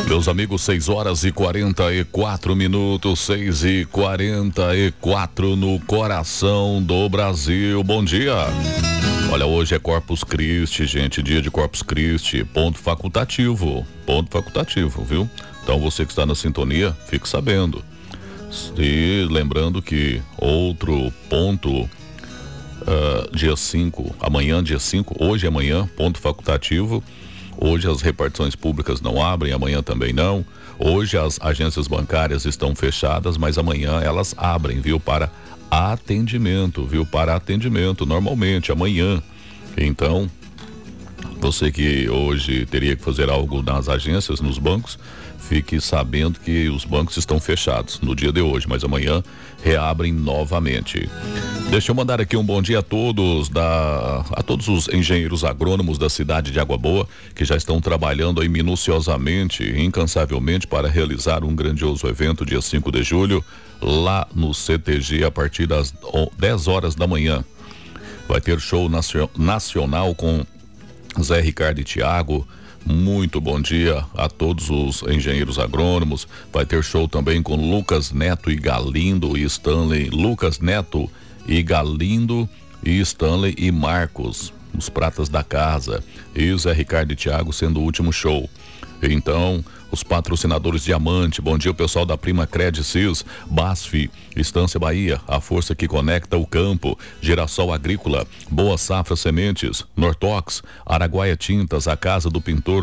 Meus amigos, 6h44, 6h44 no coração do Brasil. Bom dia. Olha, hoje é Corpus Christi, gente, dia de Corpus Christi, ponto facultativo, viu? Então você que está na sintonia, fique sabendo. E lembrando que outro ponto, dia 5, amanhã dia 5, hoje e amanhã, ponto facultativo. Hoje as repartições públicas não abrem, amanhã também não. Hoje as agências bancárias estão fechadas, mas amanhã elas abrem, viu? Para atendimento, normalmente, amanhã. Então, você que hoje teria que fazer algo nas agências, nos bancos, fique sabendo que os bancos estão fechados no dia de hoje, mas amanhã reabrem novamente. Deixa eu mandar aqui um bom dia a todos os engenheiros agrônomos da cidade de Água Boa, que já estão trabalhando aí minuciosamente, incansavelmente, para realizar um grandioso evento dia 5 de julho, lá no CTG, a partir das 10 horas da manhã. Vai ter show nacional com Zé Ricardo e Thiago. Muito bom dia a todos os engenheiros agrônomos. Vai ter show também com Lucas Neto e Galindo e Stanley. Lucas Neto e Galindo e Stanley e Marcos, os pratas da casa. E o Zé Ricardo e Thiago sendo o último show. Então, os patrocinadores Diamante, bom dia o pessoal da Prima Cred Cis, BASF, Estância Bahia, a força que conecta o campo, Girassol Agrícola, Boa Safra Sementes, Nortox, Araguaia Tintas, a Casa do Pintor,